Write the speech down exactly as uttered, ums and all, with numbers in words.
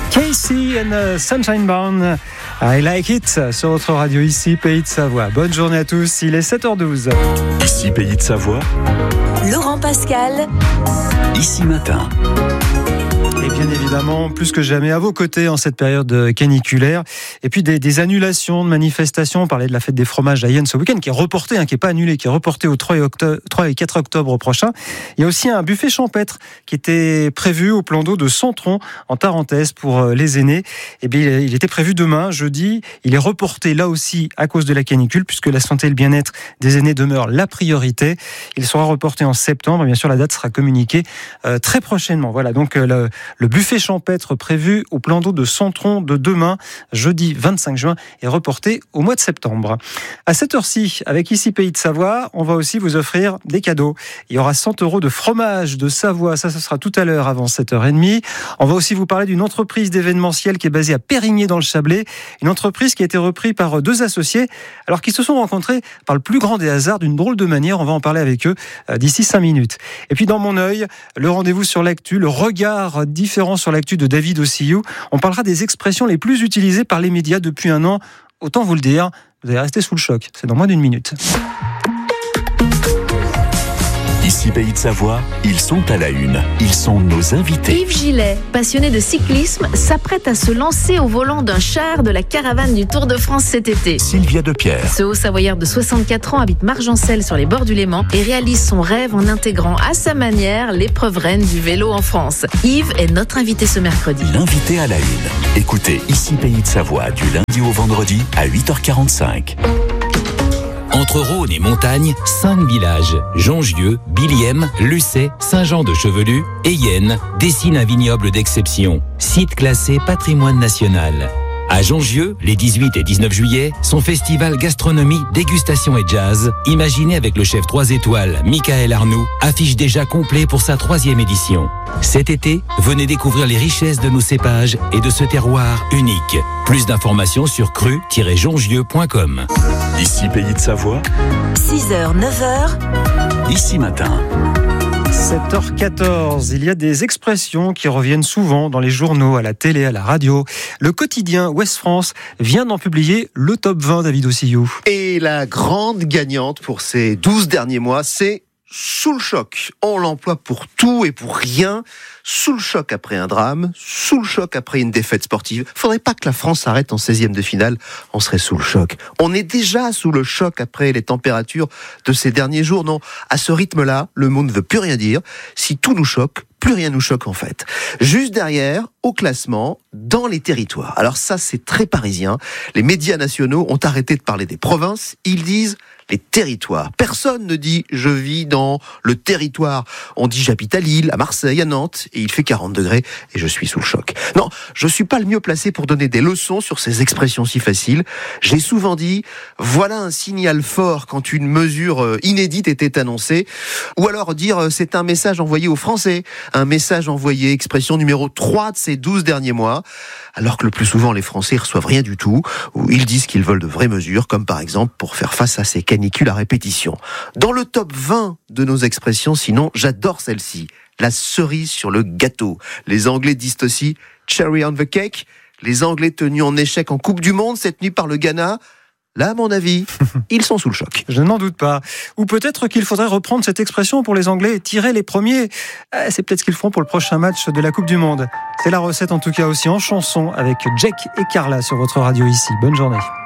Casey and uh, Sunshine Bound, I like it, sur votre radio ici, Pays de Savoie. Bonne journée à tous, il est sept heures douze. Ici, Pays de Savoie. Laurent Pascal. Ici matin. Et bien évidemment, plus que jamais à vos côtés en cette période caniculaire. Et puis des, des annulations de manifestations. On parlait de la fête des fromages à Yen ce week-end, qui est reportée, hein, qui n'est pas annulée, qui est reportée au trois et quatre octobre prochain. Il y a aussi un buffet champêtre qui était prévu au plan d'eau de Centron, en Tarentaise, pour les aînés. Et bien, il était prévu demain, jeudi. Il est reporté là aussi à cause de la canicule, puisque la santé et le bien-être des aînés demeurent la priorité. Il sera reporté en septembre. Et bien sûr, la date sera communiquée euh, très prochainement. Voilà, donc euh, le, Le buffet champêtre prévu au plan d'eau de Centron de demain, jeudi vingt-cinq juin, est reporté au mois de septembre. À cette heure-ci, avec Ici Pays de Savoie, on va aussi vous offrir des cadeaux. Il y aura cent euros de fromage de Savoie, ça ce sera tout à l'heure avant sept heures trente. On va aussi vous parler d'une entreprise d'événementiel qui est basée à Périgné dans le Chablais, une entreprise qui a été reprise par deux associés, alors qu'ils se sont rencontrés par le plus grand des hasards, d'une drôle de manière. On va en parler avec eux d'ici cinq minutes. Et puis dans mon œil, le rendez-vous sur l'actu, le regard différent sur l'actu de David Ossillou. On parlera des expressions les plus utilisées par les médias depuis un an. Autant vous le dire, vous allez rester sous le choc. C'est dans moins d'une minute. Ici Pays de Savoie, ils sont à la une. Ils sont nos invités. Yves Gillet, passionné de cyclisme, s'apprête à se lancer au volant d'un char de la caravane du Tour de France cet été. Sylvia Depierre. Ce Haut-Savoyard de soixante-quatre ans habite Margencel sur les bords du Léman et réalise son rêve en intégrant à sa manière l'épreuve reine du vélo en France. Yves est notre invité ce mercredi. L'invité à la une. Écoutez Ici Pays de Savoie du lundi au vendredi à huit heures quarante-cinq. Entre Rhône et montagne, cinq villages, Jongieux, Biliem, Lucé, Saint-Jean-de-Chevelu et Yenne, dessinent un vignoble d'exception, site classé patrimoine national. À Jongieux, les dix-huit et dix-neuf juillet, son festival gastronomie, dégustation et jazz, imaginé avec le chef trois étoiles Michael Arnoux, affiche déjà complet pour sa troisième édition. Cet été, venez découvrir les richesses de nos cépages et de ce terroir unique. Plus d'informations sur cru tiret jongieux point com. Ici Pays de Savoie. six heures, neuf heures. Ici matin. sept heures quatorze, il y a des expressions qui reviennent souvent dans les journaux, à la télé, à la radio. Le quotidien Ouest France vient d'en publier le top vingt, David Ossillou. Et la grande gagnante pour ces douze derniers mois, c'est sous le choc. On l'emploie pour tout et pour rien. Sous le choc après un drame, sous le choc après une défaite sportive. Faudrait pas que la France s'arrête en seizième de finale, on serait sous le choc. On est déjà sous le choc après les températures de ces derniers jours. Non, à ce rythme-là, le mot ne veut plus rien dire. Si tout nous choque, plus rien nous choque en fait. Juste derrière, au classement, dans les territoires. Alors ça, c'est très parisien. Les médias nationaux ont arrêté de parler des provinces. Ils disent les territoires. Personne ne dit « je vis dans le territoire ». On dit « j'habite à Lille, à Marseille, à Nantes, et il fait quarante degrés et je suis sous le choc ». Non, je suis pas le mieux placé pour donner des leçons sur ces expressions si faciles. J'ai souvent dit « voilà un signal fort quand une mesure inédite était annoncée ». Ou alors dire « c'est un message envoyé aux Français ». Un message envoyé, expression numéro trois de ces douze derniers mois, alors que le plus souvent les Français reçoivent rien du tout, ou ils disent qu'ils veulent de vraies mesures, comme par exemple pour faire face à ces canicules à répétition. Dans le top vingt de nos expressions, sinon, j'adore celle-ci, la cerise sur le gâteau. Les Anglais disent aussi cherry on the cake, les Anglais tenus en échec en Coupe du Monde cette nuit par le Ghana. Là, à mon avis, ils sont sous le choc. Je n'en doute pas. Ou peut-être qu'il faudrait reprendre cette expression pour les Anglais et tirer les premiers. C'est peut-être ce qu'ils feront pour le prochain match de la Coupe du Monde. C'est la recette en tout cas aussi en chanson avec Jack et Carla sur votre radio ici. Bonne journée.